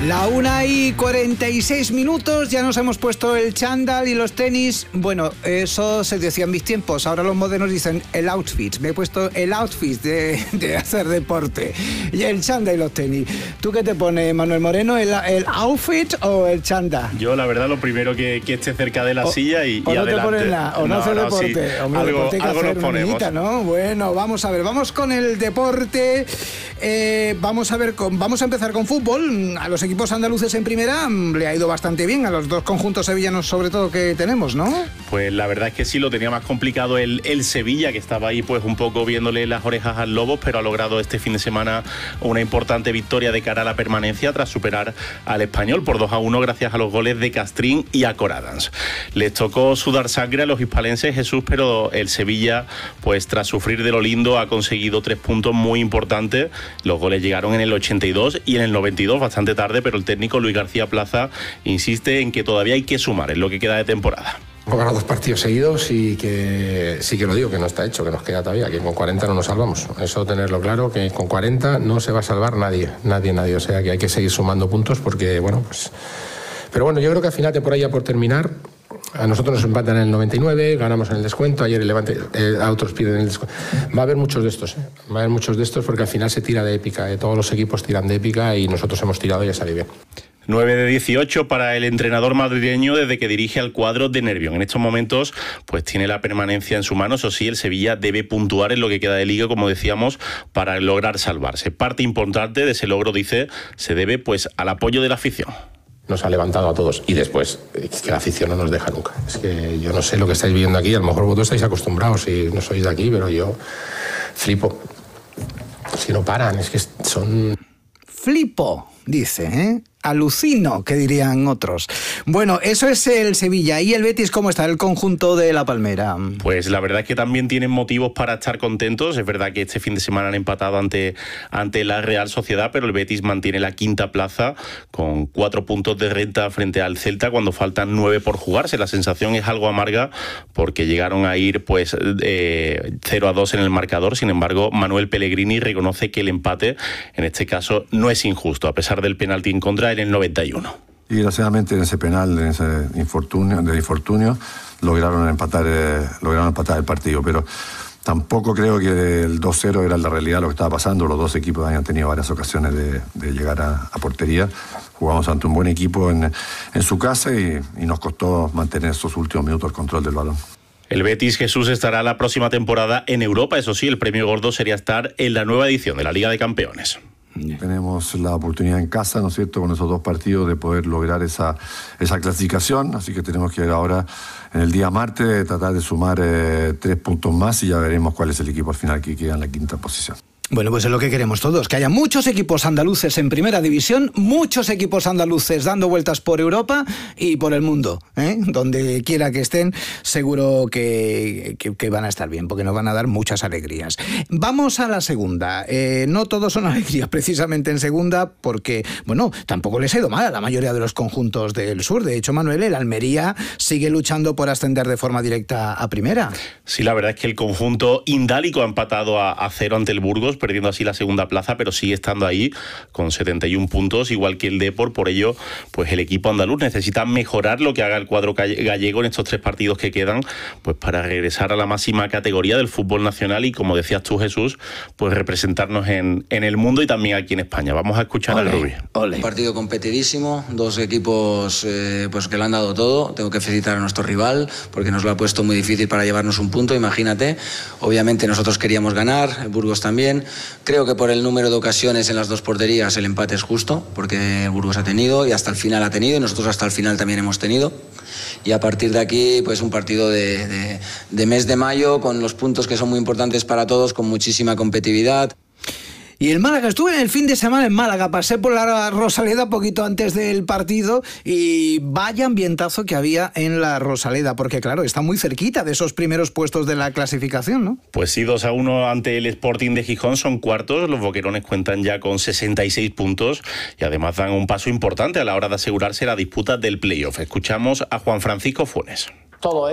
La 1:46, ya nos hemos puesto el chándal y los tenis. Bueno, eso se decía en mis tiempos. Ahora los modernos dicen el outfit. Me he puesto el outfit de hacer deporte. Y el chándal y los tenis. ¿Tú qué te pones, Manuel Moreno? ¿El outfit o el chándal? Yo, la verdad, lo primero que esté cerca de la silla y o no adelante. Te pones nada, o no haces deporte. Sí. Hombre, algo deporte hay que hacer, nos ponemos. Niñita, ¿no? Bueno, vamos a ver. Vamos con el deporte. Vamos a empezar con fútbol. A los equipos andaluces en primera le ha ido bastante bien, a los dos conjuntos sevillanos sobre todo que tenemos, ¿no? Pues la verdad es que sí, lo tenía más complicado el Sevilla, que estaba ahí pues un poco viéndole las orejas al Lobos, pero ha logrado este fin de semana una importante victoria de cara a la permanencia tras superar al Español por 2-1 gracias a los goles de Castrín y a Coradans. Les tocó sudar sangre a los hispalenses, Jesús, pero el Sevilla, pues tras sufrir de lo lindo, ha conseguido 3 puntos muy importantes. Los goles llegaron en el 82 y en el 92, bastante tarde, pero el técnico Luis García Plaza insiste en que todavía hay que sumar en lo que queda de temporada. Hemos ganado 2 partidos seguidos y que sí que lo digo, que no está hecho, que nos queda todavía, que con 40 no nos salvamos. Eso tenerlo claro, que con 40 no se va a salvar nadie. O sea que hay que seguir sumando puntos porque, bueno, pues... Pero bueno, yo creo que al final, por ahí ya por terminar, a nosotros nos empatan en el 99, ganamos en el descuento, ayer el Levante, a otros pierden en el descuento. Va a haber muchos de estos, va a haber muchos de estos porque al final se tira de épica, todos los equipos tiran de épica y nosotros hemos tirado y ha salido bien. 9 de 18 para el entrenador madrileño desde que dirige al cuadro de Nervión. En estos momentos pues tiene la permanencia en su mano. Eso sí, el Sevilla debe puntuar en lo que queda de liga, como decíamos, para lograr salvarse. Parte importante de ese logro, dice, se debe pues al apoyo de la afición. Nos ha levantado a todos y después es que la afición no nos deja nunca. Es que yo no sé lo que estáis viendo aquí, a lo mejor vosotros estáis acostumbrados y no sois de aquí, pero yo flipo. Si no paran, es que son... Flipo, dice, ¿eh? Alucino, que dirían otros. Bueno, eso es el Sevilla. ¿Y el Betis cómo está, el conjunto de La Palmera? Pues la verdad es que también tienen motivos para estar contentos. Es verdad que este fin de semana han empatado ante la Real Sociedad, pero el Betis mantiene la 5ª plaza con 4 puntos de renta frente al Celta cuando faltan 9 por jugarse. La sensación es algo amarga porque llegaron a ir pues 0-2 en el marcador. Sin embargo, Manuel Pellegrini reconoce que el empate, en este caso, no es injusto, a pesar del penalti en contra en el 91. Y desgraciadamente en ese penal, en ese infortunio, lograron empatar el partido, pero tampoco creo que el 2-0 era la realidad lo que estaba pasando. Los dos equipos habían tenido varias ocasiones de llegar a portería. Jugamos ante un buen equipo en su casa y nos costó mantener esos últimos minutos el control del balón. El Betis, Jesús, estará la próxima temporada en Europa. Eso sí, el premio gordo sería estar en la nueva edición de la Liga de Campeones. Tenemos la oportunidad en casa, ¿no es cierto?, con esos 2 partidos de poder lograr esa clasificación, así que tenemos que ir ahora en el día martes, tratar de sumar 3 puntos más y ya veremos cuál es el equipo al final que queda en la 5ª posición. Bueno, pues es lo que queremos todos, que haya muchos equipos andaluces en primera división, muchos equipos andaluces dando vueltas por Europa y por el mundo, ¿eh? Donde quiera que estén, seguro que van a estar bien, porque nos van a dar muchas alegrías. Vamos a la segunda. No todos son alegrías precisamente en segunda, porque, bueno, tampoco les ha ido mal a la mayoría de los conjuntos del sur. De hecho, Manuel, el Almería sigue luchando por ascender de forma directa a primera. Sí, la verdad es que el conjunto indálico ha empatado a 0 ante el Burgos, perdiendo así la 2ª plaza, pero sigue estando ahí con 71 puntos, igual que el Depor. Por ello, pues el equipo andaluz necesita mejorar lo que haga el cuadro gallego en estos 3 partidos que quedan, pues para regresar a la máxima categoría del fútbol nacional y, como decías tú, Jesús, pues representarnos en el mundo y también aquí en España. Vamos a escuchar al Rubí. Un partido competidísimo, 2 equipos pues que lo han dado todo. Tengo que felicitar a nuestro rival porque nos lo ha puesto muy difícil para llevarnos un punto, imagínate. Obviamente nosotros queríamos ganar, el Burgos también. Creo que por el número de ocasiones en las 2 porterías el empate es justo, porque Burgos ha tenido y hasta el final ha tenido, y nosotros hasta el final también hemos tenido. Y a partir de aquí, pues un partido de mes de mayo, con los puntos que son muy importantes para todos, con muchísima competitividad. Y el Málaga, estuve en el fin de semana en Málaga, pasé por la Rosaleda poquito antes del partido y vaya ambientazo que había en la Rosaleda, porque claro, está muy cerquita de esos primeros puestos de la clasificación, ¿no? Pues sí, 2-1 ante el Sporting de Gijón, son cuartos. Los boquerones cuentan ya con 66 puntos y además dan un paso importante a la hora de asegurarse la disputa del playoff. Escuchamos a Juan Francisco Funes. Todo,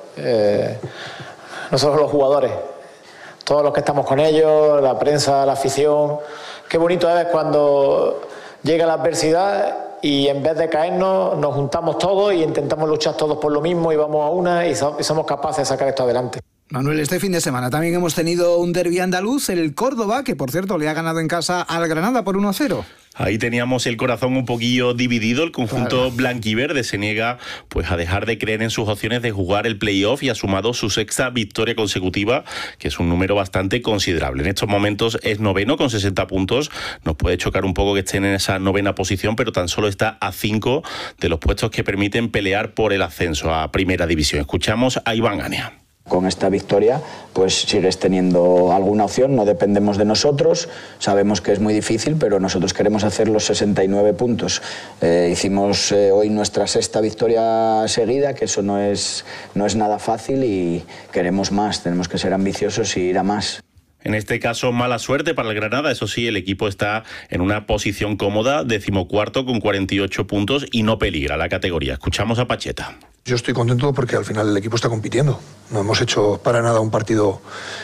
no solo los jugadores, todos los que estamos con ellos, la prensa, la afición. Qué bonito es cuando llega la adversidad y en vez de caernos nos juntamos todos y intentamos luchar todos por lo mismo y vamos a una y somos capaces de sacar esto adelante. Manuel, este fin de semana también hemos tenido un derbi andaluz, el Córdoba, que por cierto le ha ganado en casa al Granada por 1-0. Ahí teníamos el corazón un poquillo dividido. El conjunto blanquiverde se niega pues a dejar de creer en sus opciones de jugar el playoff y ha sumado su sexta victoria consecutiva, que es un número bastante considerable. En estos momentos es noveno con 60 puntos. Nos puede chocar un poco que estén en esa novena posición, pero tan solo está a 5 de los puestos que permiten pelear por el ascenso a Primera División. Escuchamos a Iván Ania. Con esta victoria pues sigues teniendo alguna opción, no dependemos de nosotros, sabemos que es muy difícil, pero nosotros queremos hacer los 69 puntos. Hicimos hoy nuestra sexta victoria seguida, que eso no es nada fácil y queremos más, tenemos que ser ambiciosos y ir a más. En este caso, mala suerte para el Granada. Eso sí, el equipo está en una posición cómoda, 14º con 48 puntos y no peligra la categoría. Escuchamos a Pacheta. Yo estoy contento porque al final el equipo está compitiendo. No hemos hecho para nada un partido...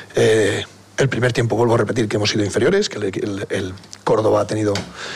el primer tiempo, vuelvo a repetir, que hemos sido inferiores, que el Córdoba ha tenido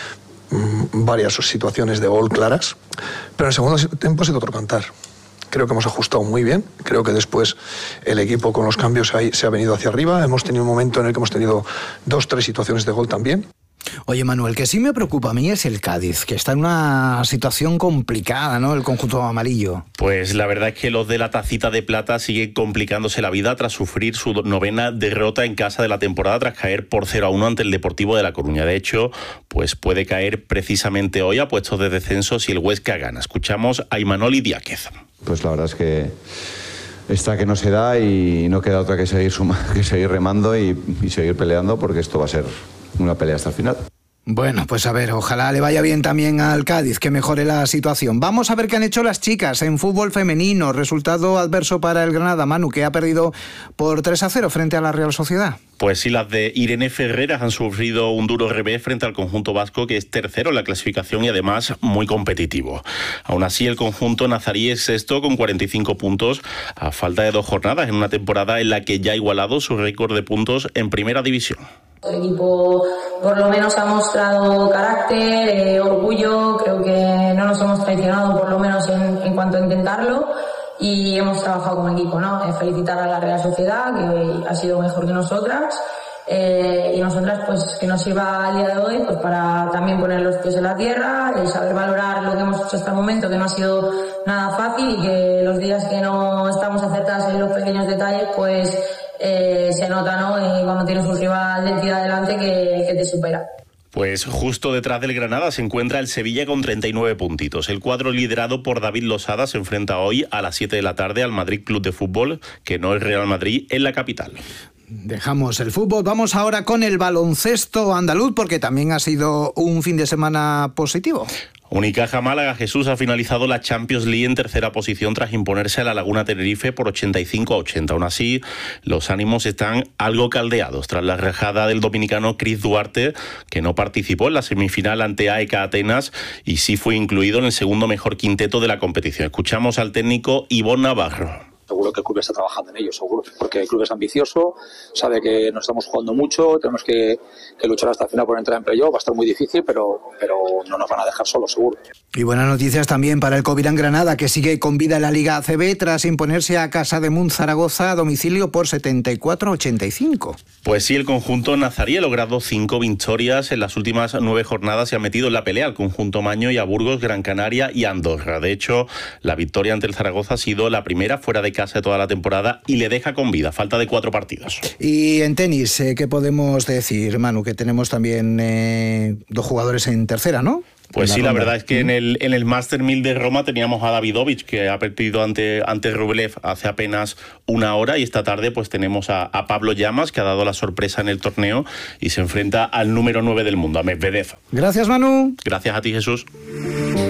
varias situaciones de gol claras, pero en el segundo tiempo ha sido otro cantar. Creo que hemos ajustado muy bien, creo que después el equipo con los cambios se ha venido hacia arriba, hemos tenido un momento en el que hemos tenido 2-3 situaciones de gol también. Oye, Manuel, que sí me preocupa a mí es el Cádiz, que está en una situación complicada, ¿no?, el conjunto amarillo. Pues la verdad es que los de la tacita de plata siguen complicándose la vida tras sufrir su novena derrota en casa de la temporada, tras caer por 0-1 ante el Deportivo de La Coruña. De hecho, pues puede caer precisamente hoy a puestos de descenso si el Huesca gana. Escuchamos a Imanol Idiáquez. Pues la verdad es que está que no se da y no queda otra que seguir remando y seguir peleando, porque esto va a ser una pelea hasta el final. Bueno, pues a ver, ojalá le vaya bien también al Cádiz, que mejore la situación. Vamos a ver qué han hecho las chicas en fútbol femenino. Resultado adverso para el Granada, Manu, que ha perdido por 3-0 frente a la Real Sociedad. Pues sí, las de Irene Ferreras han sufrido un duro revés frente al conjunto vasco, que es tercero en la clasificación y además muy competitivo. Aún así, el conjunto nazarí es sexto con 45 puntos a falta de 2 jornadas en una temporada en la que ya ha igualado su récord de puntos en Primera División. El equipo por lo menos ha mostrado carácter, orgullo, creo que no nos hemos traicionado por lo menos en cuanto a intentarlo y hemos trabajado como equipo, ¿no? Felicitar a la Real Sociedad, que ha sido mejor que nosotras, y nosotras pues que nos sirva el día de hoy pues para también poner los pies en la tierra y saber valorar lo que hemos hecho hasta el momento, que no ha sido nada fácil y que los días que no estamos acertadas en los pequeños detalles pues se nota, ¿no? Y cuando tienes un rival de ti adelante que te supera. Pues justo detrás del Granada se encuentra el Sevilla con 39 puntitos. El cuadro liderado por David Losada se enfrenta hoy a las 7 de la tarde al Madrid Club de Fútbol, que no es Real Madrid, en la capital. Dejamos el fútbol, vamos ahora con el baloncesto andaluz, porque también ha sido un fin de semana positivo. Unicaja Málaga, Jesús, ha finalizado la Champions League en tercera posición tras imponerse a la Laguna Tenerife por 85-80. Aún así, los ánimos están algo caldeados tras la rajada del dominicano Chris Duarte, que no participó en la semifinal ante AEK Atenas y sí fue incluido en el segundo mejor quinteto de la competición. Escuchamos al técnico Ivonne Navarro. Seguro que el club está trabajando en ello, seguro, porque el club es ambicioso, sabe que nos estamos jugando mucho, tenemos que luchar hasta el final por entrar en playoff, va a estar muy difícil, pero no nos van a dejar solos, seguro. Y buenas noticias también para el Covirán Granada, que sigue con vida en la Liga ACB tras imponerse a Casa de Mun Zaragoza a domicilio por 74-85. Pues sí, el conjunto nazarí ha logrado 5 victorias en las últimas 9 jornadas y ha metido en la pelea al conjunto maño y a Burgos, Gran Canaria y Andorra. De hecho, la victoria ante el Zaragoza ha sido la primera fuera de casa de toda la temporada y le deja con vida, falta de 4 partidos. Y en tenis, ¿qué podemos decir, Manu? Que tenemos también 2 jugadores en tercera, ¿no? Pues sí, la verdad es que en el Master 1000 de Roma teníamos a Davidovich, que ha perdido ante Rublev hace apenas una hora, y esta tarde pues tenemos a Pablo Llamas, que ha dado la sorpresa en el torneo y se enfrenta al número 9 del mundo, a Medvedev. Gracias, Manu. Gracias a ti, Jesús.